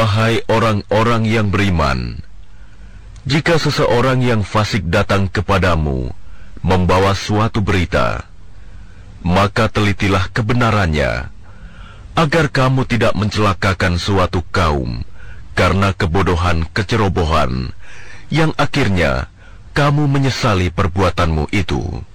Wahai orang-orang yang beriman, jika seseorang yang fasik datang kepadamu membawa suatu berita, maka telitilah kebenarannya, agar kamu tidak mencelakakan suatu kaum karena kebodohan kecerobohan, yang akhirnya kamu menyesali perbuatanmu itu.